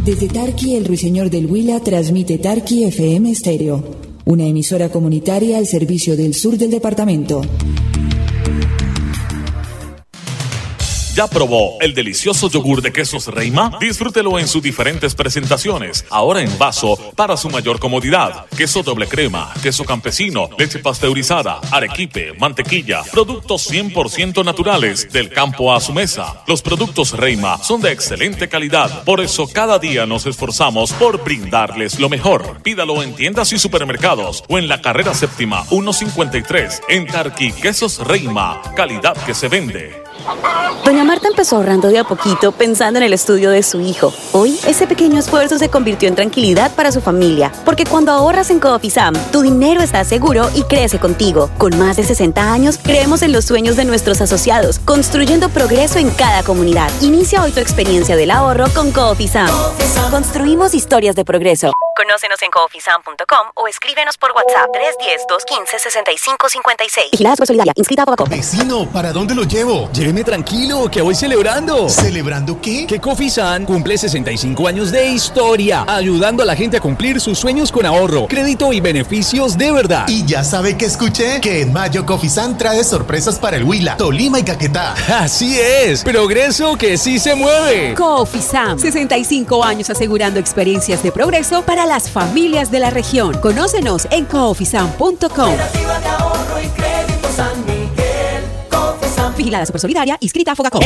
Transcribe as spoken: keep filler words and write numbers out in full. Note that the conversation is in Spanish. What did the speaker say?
Desde Tarqui, el Ruiseñor del Huila transmite Tarqui F M Estéreo, una emisora comunitaria al servicio del sur del departamento. ¿Ya probó el delicioso yogur de quesos Reima? Disfrútelo en sus diferentes presentaciones, ahora en vaso para su mayor comodidad. Queso doble crema, queso campesino, leche pasteurizada, arequipe, mantequilla, productos cien por ciento naturales, del campo a su mesa. Los productos Reima son de excelente calidad, por eso cada día nos esforzamos por brindarles lo mejor. Pídalo en tiendas y supermercados o en la carrera séptima ciento cincuenta y tres, en Tarqui. Quesos Reima, calidad que se vende. Doña Marta empezó ahorrando de a poquito pensando en el estudio de su hijo. Hoy, ese pequeño esfuerzo se convirtió en tranquilidad para su familia. Porque cuando ahorras en Coofisam, tu dinero está seguro y crece contigo. Con más de sesenta años, creemos en los sueños de nuestros asociados, construyendo progreso en cada comunidad. Inicia hoy tu experiencia del ahorro con Coofisam. Construimos historias de progreso. Conócenos en coofisam punto com o escríbenos por WhatsApp tres uno cero, dos uno cinco, seis cinco cinco seis. Vigilada Solidaria, inscrita a Bogacop. Vecino, ¿para dónde lo llevo? Lléveme tranquilo, que voy celebrando. ¿Celebrando qué? Que Coffee-san cumple sesenta y cinco años de historia, ayudando a la gente a cumplir sus sueños con ahorro, crédito y beneficios de verdad. ¿Y ya sabe qué escuché? Que en mayo Coffee-san trae sorpresas para el Huila, Tolima y Caquetá. Así es, progreso que sí se mueve. Coffee-san, sesenta y cinco años asegurando experiencias de progreso para las familias de la región. Conócenos en coffisam punto com. Cooperativa de ahorro y crédito San Miguel, Coffee-san. Vigilada Super Solidaria, inscrita a Fogacop.